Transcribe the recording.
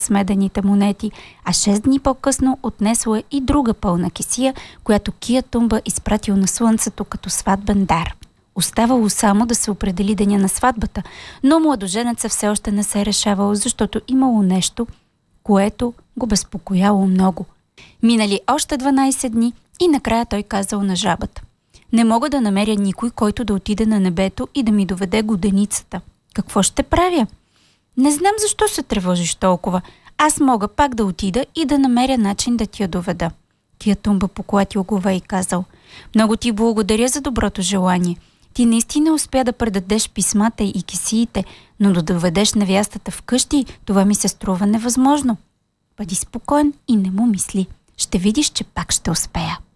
с медените монети, а 6 дни по-късно отнесло е и друга пълна кесия, която Кия Тумба изпратил на слънцето като сватбен дар. Оставало само да се определи деня на сватбата, но младоженеца все още не се е решавал, защото имало нещо, което го безпокояло много. Минали още 12 дни и накрая той казал на жабата: „Не мога да намеря никой, който да отиде на небето и да ми доведе годеницата. Какво ще правя?“ „Не знам защо се тревожиш толкова. Аз мога пак да отида и да намеря начин да ти я доведа.“ Кия Тумба поклатил глава и казал: „Много ти благодаря за доброто желание. Ти наистина успя да предадеш писмата и кесиите, но да доведеш невястата вкъщи, това ми се струва невъзможно. Бъди спокоен и не му мисли. Ще видиш, че пак ще успея.“